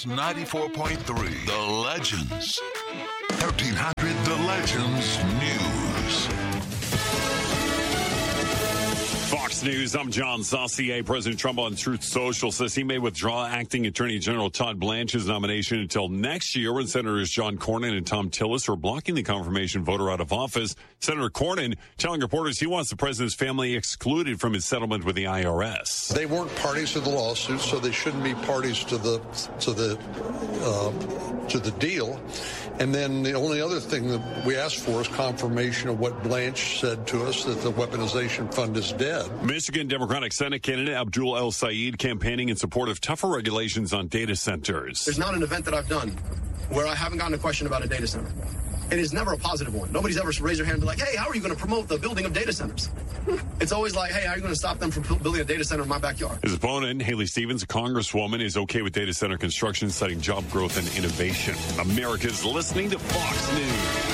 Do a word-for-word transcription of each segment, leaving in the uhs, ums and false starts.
News ninety-four point three. The Legends. thirteen hundred The Legends News. Fox News, I'm John Saucier. President Trump on Truth Social says he may withdraw acting Attorney General Todd Blanche's nomination until next year when Senators John Cornyn and Tom Tillis are blocking the confirmation voter out of office. Senator Cornyn telling reporters he wants the president's family excluded from his settlement with the I R S. They weren't parties to the lawsuit, so they shouldn't be parties to the to the uh, to the deal. And then the only other thing that we asked for is confirmation of what Blanche said to us, that the weaponization fund is dead. Michigan Democratic Senate candidate Abdul El Sayed campaigning in support of tougher regulations on data centers. There's not an event that I've done where I haven't gotten a question about a data center. It is never a positive one. Nobody's ever raised their hand and be like, hey, how are you going to promote the building of data centers? It's always like, hey, how are you going to stop them from building a data center in my backyard? His opponent, Haley Stevens, a congresswoman, is okay with data center construction, citing job growth and innovation. America's listening to Fox News.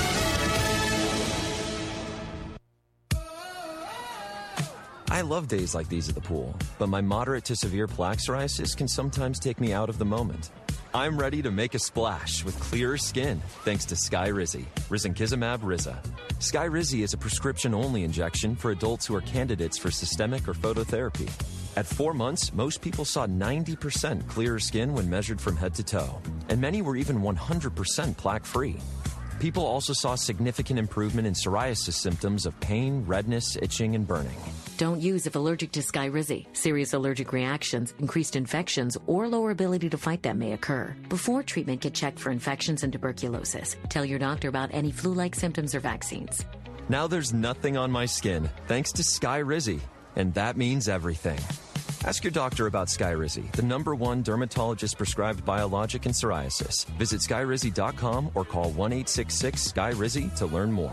I love days like these at the pool, but my moderate to severe plaque psoriasis can sometimes take me out of the moment. I'm ready to make a splash with clearer skin thanks to Skyrizi, risankizumab Riza. Skyrizi is a prescription-only injection for adults who are candidates for systemic or phototherapy. At four months, most people saw ninety percent clearer skin when measured from head to toe, and many were even one hundred percent plaque-free. People also saw significant improvement in psoriasis symptoms of pain, redness, itching, and burning. Don't use if allergic to Skyrizi. Serious allergic reactions, increased infections, or lower ability to fight them may occur. Before treatment, get checked for infections and tuberculosis. Tell your doctor about any flu-like symptoms or vaccines. Now there's nothing on my skin thanks to Skyrizi, and that means everything. Ask your doctor about Skyrizi, the number one dermatologist-prescribed biologic in psoriasis. Visit skyrizi dot com or call one eight six six Sky Rizi to learn more.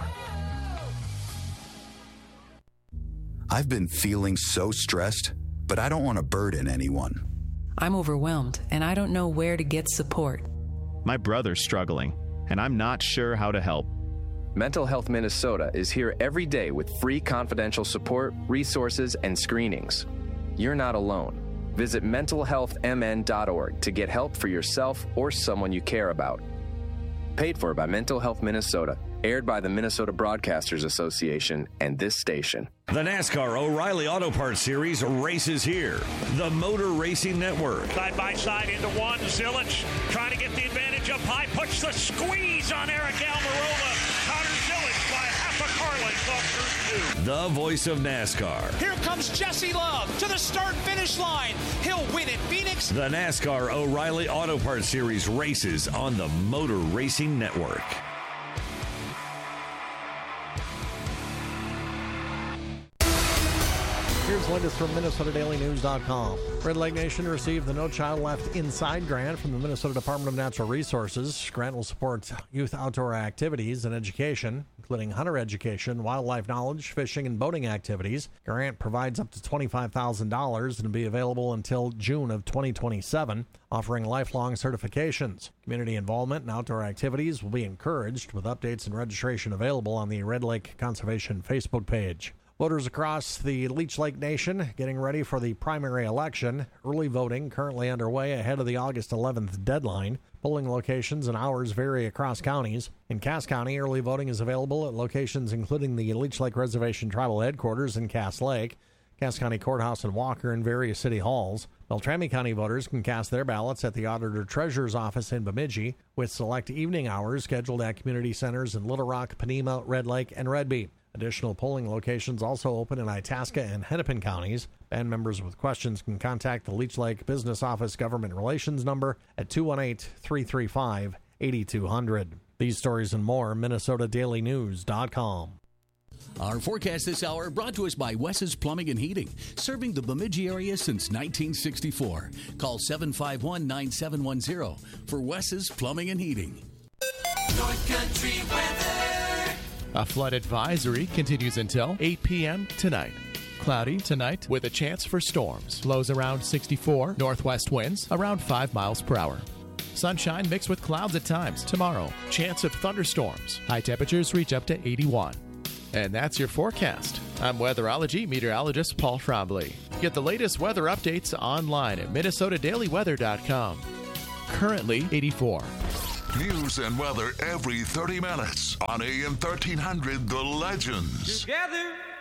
I've been feeling so stressed, but I don't want to burden anyone. I'm overwhelmed, and I don't know where to get support. My brother's struggling, and I'm not sure how to help. Mental Health Minnesota is here every day with free confidential support, resources, and screenings. You're not alone. Visit mental health m n dot org to get help for yourself or someone you care about. Paid for by Mental Health Minnesota. Aired by the Minnesota Broadcasters Association and this station. The NASCAR O'Reilly Auto Parts Series races here. The Motor Racing Network. Side by side into one. Zilich trying to get the advantage up high. Puts the squeeze on Eric Almirola. Connor Zilich by half a car length off turn two. The voice of NASCAR. Here comes Jesse Love to the start-finish line. He'll win at Phoenix. The NASCAR O'Reilly Auto Parts Series races on the Motor Racing Network. Here's latest from Minnesota Daily News dot com. Red Lake Nation received the No Child Left Inside grant from the Minnesota Department of Natural Resources. Grant will support youth outdoor activities and education, including hunter education, wildlife knowledge, fishing, and boating activities. Grant provides up to twenty-five thousand dollars and will be available until June of twenty twenty-seven, offering lifelong certifications. Community involvement in outdoor activities will be encouraged, with updates and registration available on the Red Lake Conservation Facebook page. Voters across the Leech Lake Nation getting ready for the primary election. Early voting currently underway ahead of the August eleventh deadline. Polling locations and hours vary across counties. In Cass County, early voting is available at locations including the Leech Lake Reservation Tribal Headquarters in Cass Lake, Cass County Courthouse in Walker, and various city halls. Beltrami County voters can cast their ballots at the Auditor Treasurer's office in Bemidji, with select evening hours scheduled at community centers in Little Rock, Panema, Red Lake, and Redby. Additional polling locations also open in Itasca and Hennepin counties. Band members with questions can contact the Leech Lake Business Office Government Relations number at two one eight, three three five, eight two zero zero. These stories and more, Minnesota Daily News dot com. Our forecast this hour brought to us by Wes's Plumbing and Heating, serving the Bemidji area since nineteen sixty-four. Call seven five one, nine seven one zero for Wes's Plumbing and Heating. North Country weather. A flood advisory continues until eight p.m. tonight. Cloudy tonight with a chance for storms. Lows around sixty-four. Northwest winds around five miles per hour. Sunshine mixed with clouds at times. Tomorrow, chance of thunderstorms. High temperatures reach up to eighty-one. And that's your forecast. I'm weatherology meteorologist Paul Trombley. Get the latest weather updates online at Minnesota Daily Weather dot com. currently eighty-four. News and weather every thirty minutes on A M thirteen hundred The Legends. Together